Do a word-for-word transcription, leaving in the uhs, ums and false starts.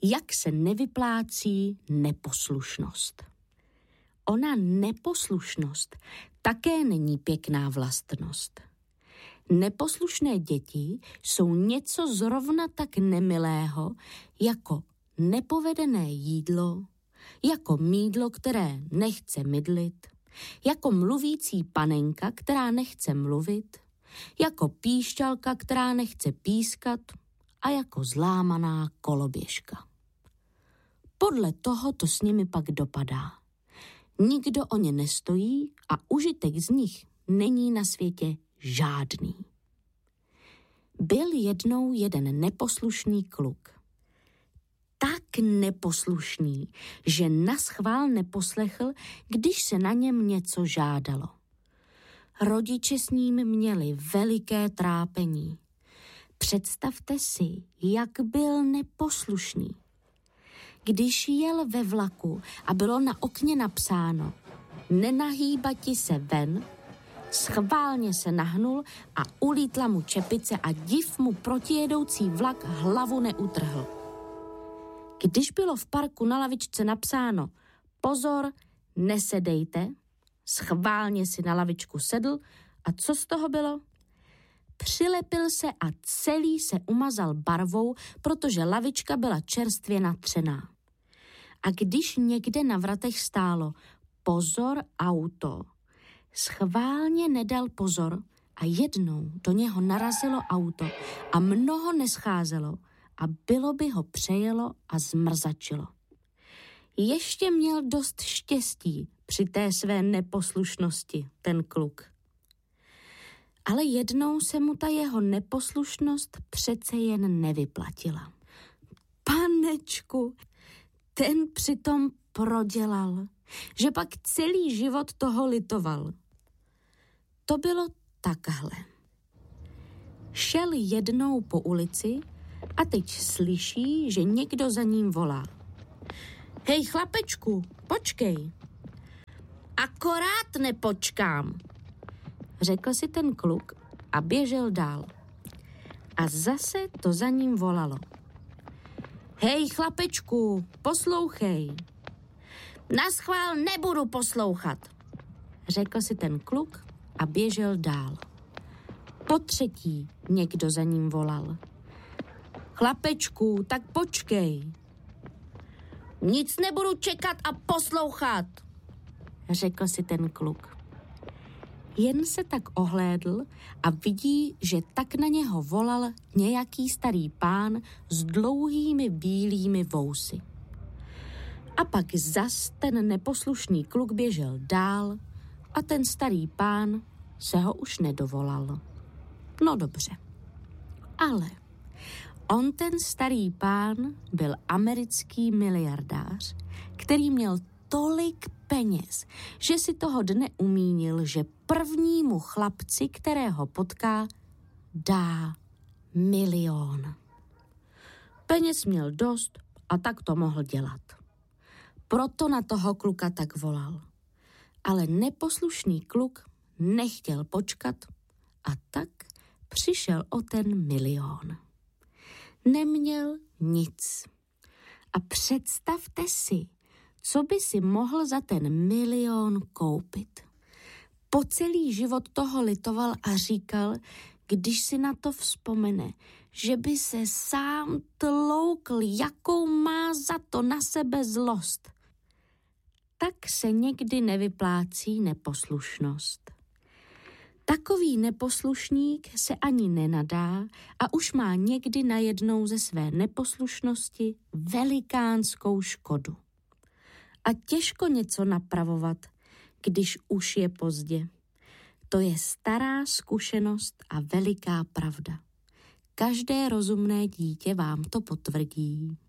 jak se nevyplácí neposlušnost. Ona neposlušnost také není pěkná vlastnost. Neposlušné děti jsou něco zrovna tak nemilého jako nepovedené jídlo, jako mýdlo, které nechce mydlit, jako mluvící panenka, která nechce mluvit, jako píšťalka, která nechce pískat a jako zlámaná koloběžka. Podle toho to s nimi pak dopadá. Nikdo o ně nestojí a užitek z nich není na světě žádný. Byl jednou jeden neposlušný kluk. Tak neposlušný, že naschvál neposlechl, když se na něm něco žádalo. Rodiče s ním měli veliké trápení. Představte si, jak byl neposlušný. Když jel ve vlaku a bylo na okně napsáno nenahýbati se ven, schválně se nahnul a ulítla mu čepice a div mu protijedoucí vlak hlavu neutrhl. Když bylo v parku na lavičce napsáno pozor, nesedejte, schválně si na lavičku sedl a co z toho bylo? Přilepil se a celý se umazal barvou, protože lavička byla čerstvě natřená. A když někde na vratech stálo pozor auto, schválně nedal pozor a jednou do něho narazilo auto a mnoho nescházelo a bylo by ho přejelo a zmrzačilo. Ještě měl dost štěstí při té své neposlušnosti, ten kluk. Ale jednou se mu ta jeho neposlušnost přece jen nevyplatila. Panečku, ten přitom prodělal, že pak celý život toho litoval. To bylo takhle. Šel jednou po ulici a teď slyší, že někdo za ním volá. Hej chlapečku, počkej. Akorát nepočkám, řekl si ten kluk a běžel dál. A zase to za ním volalo. Hej chlapečku, poslouchej. Naschvál nebudu poslouchat, řekl si ten kluk a běžel dál. Po třetí někdo za ním volal. Chlapečku, tak počkej. Nic nebudu čekat a poslouchat, řekl si ten kluk. Jen se tak ohlédl a vidí, že tak na něho volal nějaký starý pán s dlouhými bílými vousy. A pak zas ten neposlušný kluk běžel dál a ten starý pán se ho už nedovolal. No dobře. Ale on ten starý pán byl americký miliardář, který měl tolik peněz, že si toho dne umínil, že prvnímu chlapci, kterého potká, dá milion. Peněz měl dost a tak to mohl dělat. Proto na toho kluka tak volal. Ale neposlušný kluk nechtěl počkat a tak přišel o ten milion. Neměl nic. A představte si, co by si mohl za ten milion koupit. Po celý život toho litoval a říkal, když si na to vzpomene, že by se sám tloukl, jakou má za to na sebe zlost. Tak se někdy nevyplácí neposlušnost. Takový neposlušník se ani nenadá a už má někdy najednou ze své neposlušnosti velikánskou škodu. A těžko něco napravovat, když už je pozdě. To je stará zkušenost a veliká pravda. Každé rozumné dítě vám to potvrdí.